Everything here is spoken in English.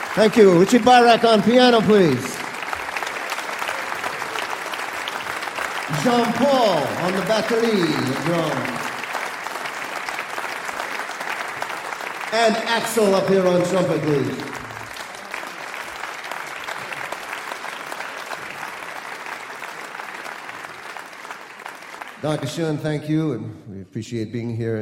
Thank you. Richie Barak on piano, please. Jean-Paul on the batterie and drums. And Axel up here on trumpet, please. Dankeschön, thank you, and we appreciate being here.